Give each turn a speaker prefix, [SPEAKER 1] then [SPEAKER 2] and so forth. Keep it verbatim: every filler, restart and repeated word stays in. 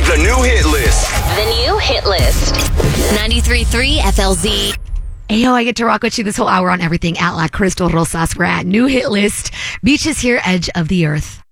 [SPEAKER 1] The new hit list.
[SPEAKER 2] The new hit list. ninety-three point three F L Z.
[SPEAKER 3] Ayo, I get to rock with you this whole hour on everything at La Crystal Rosas. We're at New Hit List. Beaches here, edge of the earth.